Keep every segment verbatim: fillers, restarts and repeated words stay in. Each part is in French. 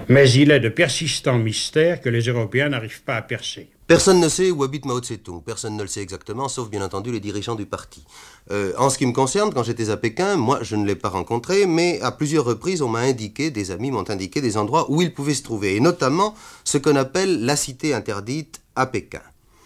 Mais il est de persistants mystères que les Européens n'arrivent pas à percer. Personne ne sait où habite Mao Tse-tung, personne ne le sait exactement, sauf bien entendu les dirigeants du parti. Euh, en ce qui me concerne, quand j'étais à Pékin, moi je ne l'ai pas rencontré, mais à plusieurs reprises on m'a indiqué, des amis m'ont indiqué des endroits où il pouvait se trouver, et notamment ce qu'on appelle la cité interdite à Pékin.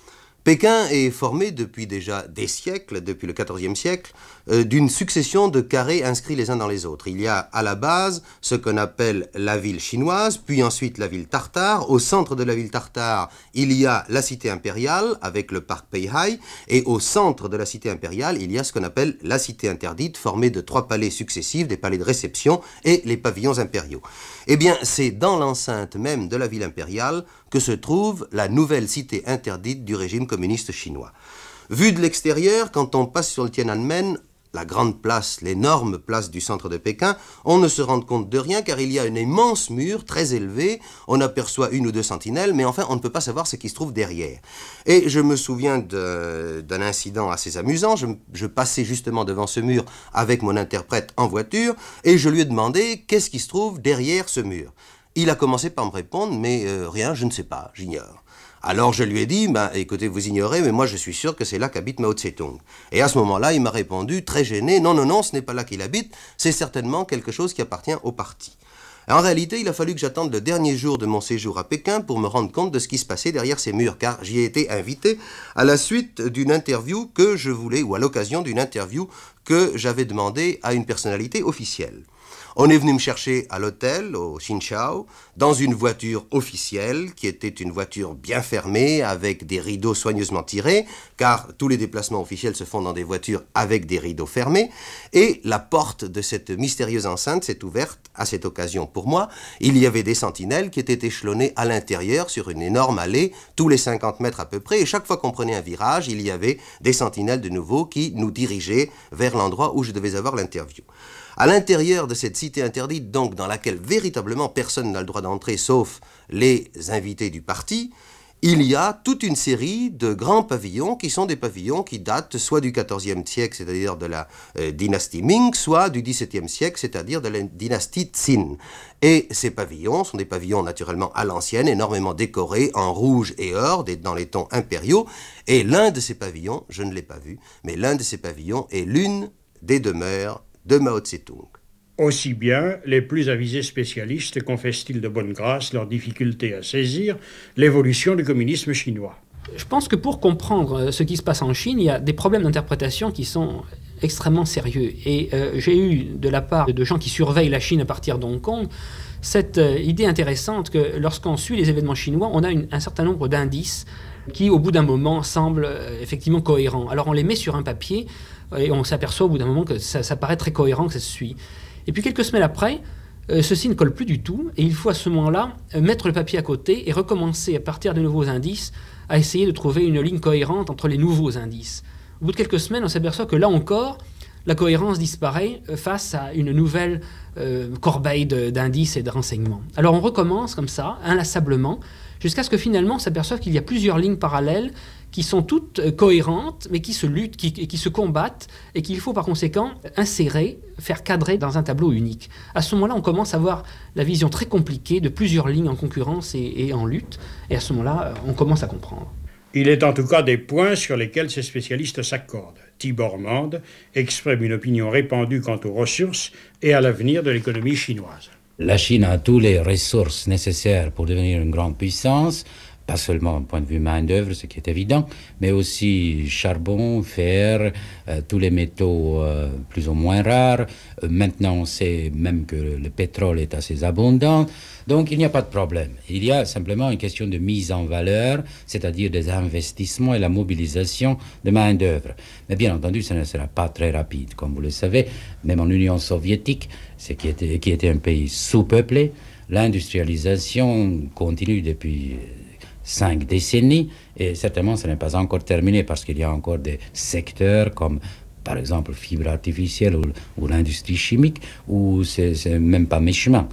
Pékin est formé depuis déjà des siècles, depuis le quatorzième siècle, euh, d'une succession de carrés inscrits les uns dans les autres. Il y a à la base ce qu'on appelle la ville chinoise, puis ensuite la ville tartare. Au centre de la ville tartare, il y a la cité impériale avec le parc Peihai, et au centre de la cité impériale, il y a ce qu'on appelle la cité interdite, formée de trois palais successifs, des palais de réception et les pavillons impériaux. Eh bien, c'est dans l'enceinte même de la ville impériale que se trouve la nouvelle cité interdite du régime communiste chinois. Vu de l'extérieur, quand on passe sur le Tiananmen, la grande place, l'énorme place du centre de Pékin, on ne se rend compte de rien car il y a un immense mur très élevé, on aperçoit une ou deux sentinelles, mais enfin on ne peut pas savoir ce qui se trouve derrière. Et je me souviens de, d'un incident assez amusant, je, je passais justement devant ce mur avec mon interprète en voiture et je lui ai demandé qu'est-ce qui se trouve derrière ce mur. Il a commencé par me répondre, mais euh, rien, je ne sais pas, j'ignore. Alors je lui ai dit, ben, écoutez, vous ignorez, mais moi je suis sûr que c'est là qu'habite Mao Tse-tung. Et à ce moment-là, il m'a répondu, très gêné, non, non, non, ce n'est pas là qu'il habite, c'est certainement quelque chose qui appartient au parti. En réalité, il a fallu que j'attende le dernier jour de mon séjour à Pékin pour me rendre compte de ce qui se passait derrière ces murs, car j'y ai été invité à la suite d'une interview que je voulais, ou à l'occasion d'une interview que j'avais demandée à une personnalité officielle. On est venu me chercher à l'hôtel, au Xinqiao, dans une voiture officielle, qui était une voiture bien fermée, avec des rideaux soigneusement tirés, car tous les déplacements officiels se font dans des voitures avec des rideaux fermés, et la porte de cette mystérieuse enceinte s'est ouverte à cette occasion pour moi. Il y avait des sentinelles qui étaient échelonnées à l'intérieur sur une énorme allée, tous les cinquante mètres à peu près, et chaque fois qu'on prenait un virage, il y avait des sentinelles de nouveau qui nous dirigeaient vers l'endroit où je devais avoir l'interview. À l'intérieur de cette cité interdite, donc dans laquelle véritablement personne n'a le droit d'entrer sauf les invités du parti, il y a toute une série de grands pavillons qui sont des pavillons qui datent soit du quatorzième siècle, c'est-à-dire de la euh, dynastie Ming, soit du dix-septième siècle, c'est-à-dire de la dynastie Qin. Et ces pavillons sont des pavillons naturellement à l'ancienne, énormément décorés en rouge et or, dans les tons impériaux. Et l'un de ces pavillons, je ne l'ai pas vu, mais l'un de ces pavillons est l'une des demeures de Mao Tse-tung. Aussi bien, les plus avisés spécialistes confessent-ils de bonne grâce leur difficulté à saisir l'évolution du communisme chinois. Je pense que pour comprendre ce qui se passe en Chine, il y a des problèmes d'interprétation qui sont extrêmement sérieux. Et euh, j'ai eu de la part de gens qui surveillent la Chine à partir d'Hong Kong cette euh, idée intéressante que lorsqu'on suit les événements chinois, on a une, un certain nombre d'indices qui, au bout d'un moment, semblent euh, effectivement cohérents. Alors on les met sur un papier et on s'aperçoit au bout d'un moment que ça, ça paraît très cohérent, que ça se suit. Et puis quelques semaines après, euh, ceci ne colle plus du tout, et il faut à ce moment-là euh, mettre le papier à côté et recommencer à partir de nouveaux indices à essayer de trouver une ligne cohérente entre les nouveaux indices. Au bout de quelques semaines, on s'aperçoit que là encore, la cohérence disparaît euh, face à une nouvelle euh, corbeille de, d'indices et de renseignements. Alors on recommence comme ça, inlassablement, jusqu'à ce que finalement on s'aperçoive qu'il y a plusieurs lignes parallèles qui sont toutes cohérentes, mais qui se luttent, qui, qui se combattent, et qu'il faut par conséquent insérer, faire cadrer dans un tableau unique. À ce moment-là, on commence à avoir la vision très compliquée de plusieurs lignes en concurrence et, et en lutte, et à ce moment-là, on commence à comprendre. Il est en tout cas des points sur lesquels ces spécialistes s'accordent. Tibor Mande exprime une opinion répandue quant aux ressources et à l'avenir de l'économie chinoise. La Chine a toutes les ressources nécessaires pour devenir une grande puissance, pas seulement d'un point de vue main-d'œuvre, ce qui est évident, mais aussi charbon, fer, euh, tous les métaux euh, plus ou moins rares. Euh, maintenant, on sait même que le pétrole est assez abondant. Donc, il n'y a pas de problème. Il y a simplement une question de mise en valeur, c'est-à-dire des investissements et la mobilisation de main-d'œuvre. Mais bien entendu, ce ne sera pas très rapide. Comme vous le savez, même en Union soviétique, ce qui était, qui était un pays sous-peuplé, l'industrialisation continue depuis cinq décennies, et certainement ce n'est pas encore terminé parce qu'il y a encore des secteurs comme par exemple fibre artificielle ou, ou l'industrie chimique où c'est, c'est même pas mi-chemin.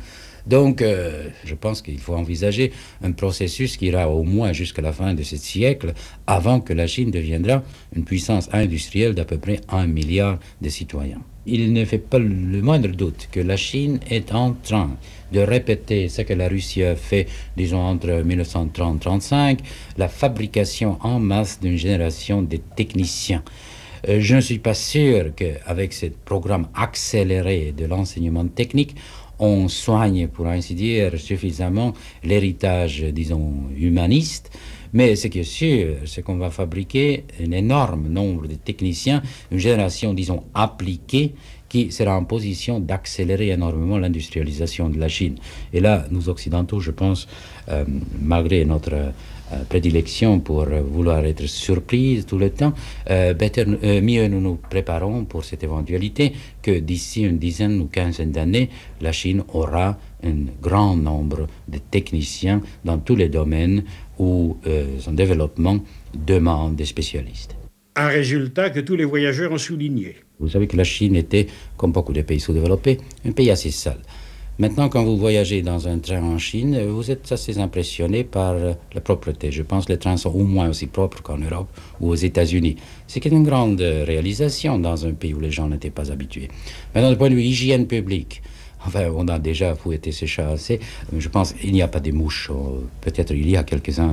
Donc, euh, je pense qu'il faut envisager un processus qui ira au moins jusqu'à la fin de ce siècle, avant que la Chine deviendra une puissance industrielle d'à peu près un milliard de citoyens. Il ne fait pas le moindre doute que la Chine est en train de répéter ce que la Russie a fait, disons, entre mille neuf cent trente et trente-cinq, la fabrication en masse d'une génération de techniciens. Euh, je ne suis pas sûr qu'avec ce programme accéléré de l'enseignement technique, on soigne, pour ainsi dire, suffisamment l'héritage, disons, humaniste. Mais ce qui est sûr, c'est qu'on va fabriquer un énorme nombre de techniciens, une génération, disons, appliquée, qui sera en position d'accélérer énormément l'industrialisation de la Chine. Et là, nous Occidentaux, je pense, euh, malgré notre euh, prédilection pour euh, vouloir être surpris tout le temps, euh, better, euh, mieux nous nous préparons pour cette éventualité que d'ici une dizaine ou quinzaine d'années, la Chine aura un grand nombre de techniciens dans tous les domaines où euh, son développement demande des spécialistes. Un résultat que tous les voyageurs ont souligné. Vous savez que la Chine était, comme beaucoup de pays sous-développés, un pays assez sale. Maintenant, quand vous voyagez dans un train en Chine, vous êtes assez impressionné par la propreté. Je pense que les trains sont au moins aussi propres qu'en Europe ou aux États-Unis. C'est une grande réalisation dans un pays où les gens n'étaient pas habitués. Maintenant, du point de vue hygiène publique, enfin, on a déjà fouetté ces chats assez. Je pense qu'il n'y a pas de mouches. Peut-être il y a quelques-uns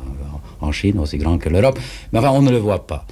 en Chine, aussi grands que l'Europe. Mais enfin, on ne le voit pas.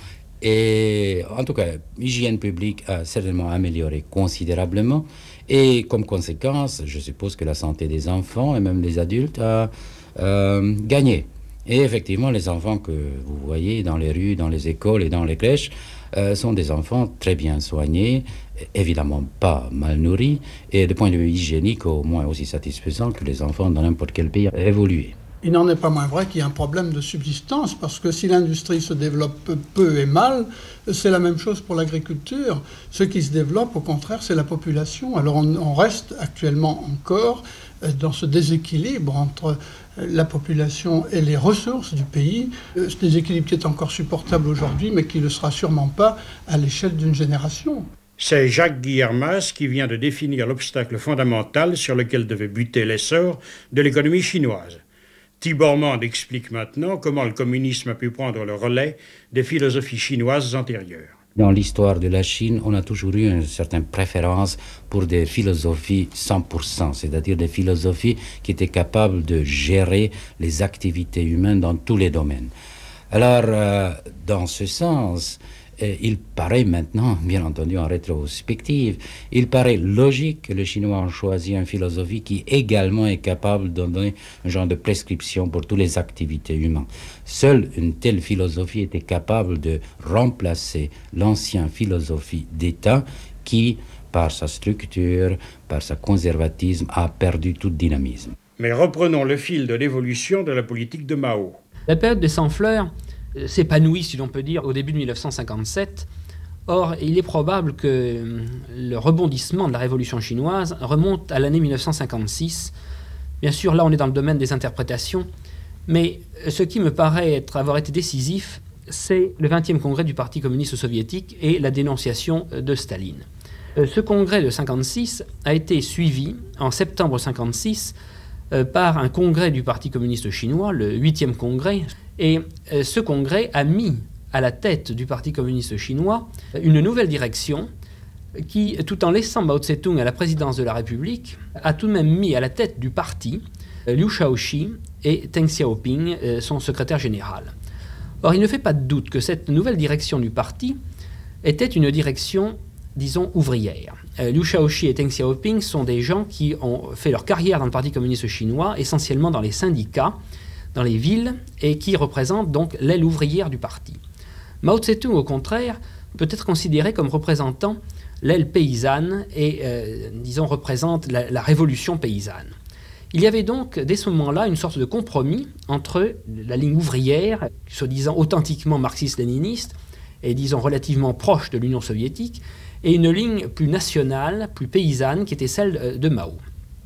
Et en tout cas, l'hygiène publique a certainement amélioré considérablement. Et comme conséquence, je suppose que la santé des enfants et même des adultes a euh, gagné. Et effectivement, les enfants que vous voyez dans les rues, dans les écoles et dans les crèches euh, sont des enfants très bien soignés, évidemment pas mal nourris, et de point de vue hygiénique au moins aussi satisfaisant que les enfants dans n'importe quel pays évolué. Il n'en est pas moins vrai qu'il y a un problème de subsistance, parce que si l'industrie se développe peu et mal, c'est la même chose pour l'agriculture. Ce qui se développe, au contraire, c'est la population. Alors on, on reste actuellement encore dans ce déséquilibre entre la population et les ressources du pays. Ce déséquilibre qui est encore supportable aujourd'hui, mais qui ne le sera sûrement pas à l'échelle d'une génération. C'est Jacques Guillermas qui vient de définir l'obstacle fondamental sur lequel devait buter l'essor de l'économie chinoise. Tibor Mande explique maintenant comment le communisme a pu prendre le relais des philosophies chinoises antérieures. Dans l'histoire de la Chine, on a toujours eu une certaine préférence pour des philosophies cent pour cent, c'est-à-dire des philosophies qui étaient capables de gérer les activités humaines dans tous les domaines. Alors, euh, dans ce sens, euh, il paraît maintenant, bien entendu en rétrospective, il paraît logique que les Chinois ont choisi une philosophie qui également est capable de donner un genre de prescription pour toutes les activités humaines. Seule une telle philosophie était capable de remplacer l'ancienne philosophie d'État qui, par sa structure, par sa conservatisme, a perdu tout dynamisme. Mais reprenons le fil de l'évolution de la politique de Mao. La période des cent-fleurs s'épanouit, si l'on peut dire, au début de mille neuf cent cinquante-sept. Or, il est probable que le rebondissement de la révolution chinoise remonte à l'année mille neuf cent cinquante-six. Bien sûr, là, on est dans le domaine des interprétations, mais ce qui me paraît être, avoir été décisif, c'est le vingtième congrès du Parti communiste soviétique et la dénonciation de Staline. Ce congrès de cinquante-six a été suivi en septembre cinquante-six par un congrès du Parti communiste chinois, le huitième congrès, et ce congrès a mis à la tête du Parti communiste chinois une nouvelle direction qui, tout en laissant Mao Tse-tung à la présidence de la République, a tout de même mis à la tête du parti Liu Shaoqi et Deng Xiaoping, son secrétaire général. Or, il ne fait pas de doute que cette nouvelle direction du parti était une direction, disons, ouvrière. Liu Shaoqi et Deng Xiaoping sont des gens qui ont fait leur carrière dans le Parti communiste chinois, essentiellement dans les syndicats, dans les villes, et qui représentent donc l'aile ouvrière du parti. Mao Tse-tung, au contraire, peut être considéré comme représentant l'aile paysanne et, euh, disons, représente la, la révolution paysanne. Il y avait donc, dès ce moment-là, une sorte de compromis entre la ligne ouvrière, soi-disant authentiquement marxiste-léniniste, et disons relativement proche de l'Union soviétique, et une ligne plus nationale, plus paysanne, qui était celle de Mao.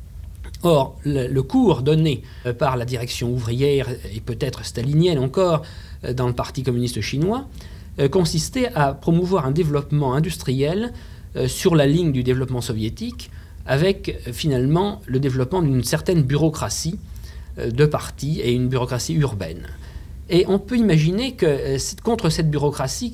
Or, le, le cours donné par la direction ouvrière, et peut-être stalinienne encore, dans le Parti communiste chinois, consistait à promouvoir un développement industriel sur la ligne du développement soviétique, avec finalement le développement d'une certaine bureaucratie de parti et une bureaucratie urbaine. Et on peut imaginer que contre cette bureaucratie